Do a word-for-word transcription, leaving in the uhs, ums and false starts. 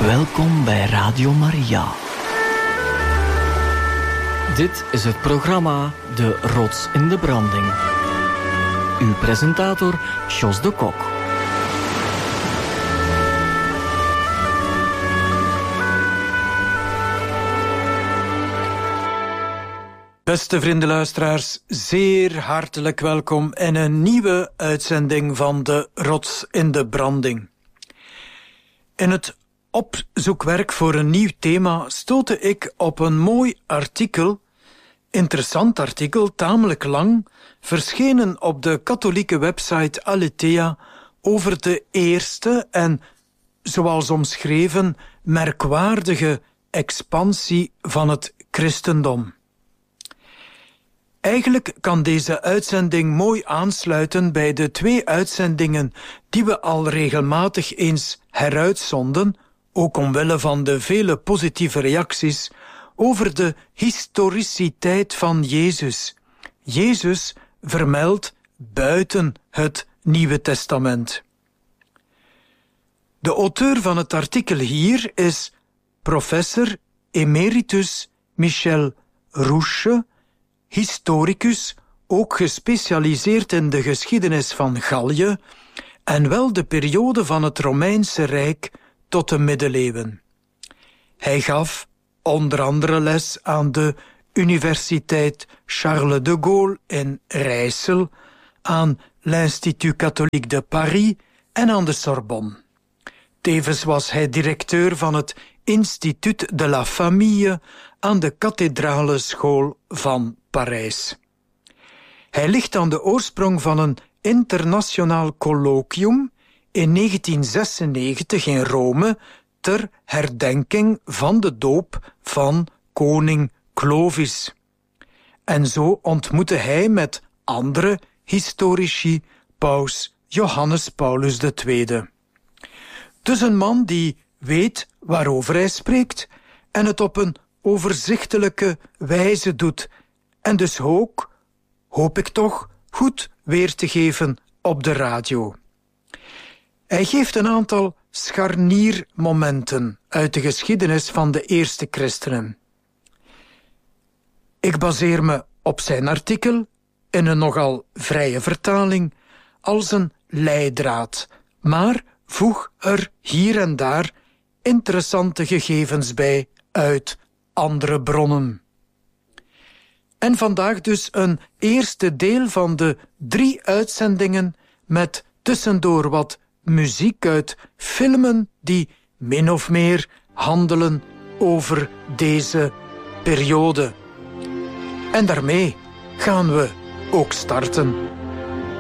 Welkom bij Radio Maria. Dit is het programma De Rots in de Branding. Uw presentator Jos de Kok. Beste vriendenluisteraars, zeer hartelijk welkom in een nieuwe uitzending van De Rots in de Branding. In het opzoekwerk voor een nieuw thema stootte ik op een mooi artikel, interessant artikel, tamelijk lang, verschenen op de katholieke website Aletheia over de eerste en, zoals omschreven, merkwaardige expansie van het christendom. Eigenlijk kan deze uitzending mooi aansluiten bij de twee uitzendingen die we al regelmatig eens heruitzonden, ook omwille van de vele positieve reacties, over de historiciteit van Jezus. Jezus vermeld buiten het Nieuwe Testament. De auteur van het artikel hier is professor emeritus Michel Rouche, historicus, ook gespecialiseerd in de geschiedenis van Gallië en wel de periode van het Romeinse Rijk tot de middeleeuwen. Hij gaf onder andere les aan de Universiteit Charles de Gaulle in Rijssel, aan l'Institut Catholique de Paris en aan de Sorbonne. Tevens was hij directeur van het Institut de la Famille aan de Kathedrale School van Parijs. Hij ligt aan de oorsprong van een internationaal colloquium in negentien zesennegentig in Rome ter herdenking van de doop van koning Clovis. En zo ontmoette hij met andere historici paus Johannes Paulus de Tweede. Dus een man die weet waarover hij spreekt en het op een overzichtelijke wijze doet en dus ook, hoop ik toch, goed weer te geven op de radio. Hij geeft een aantal scharniermomenten uit de geschiedenis van de eerste christenen. Ik baseer me op zijn artikel, in een nogal vrije vertaling, als een leidraad, maar voeg er hier en daar interessante gegevens bij uit andere bronnen. En vandaag dus een eerste deel van de drie uitzendingen met tussendoor wat muziek uit filmen die min of meer handelen over deze periode. En daarmee gaan we ook starten.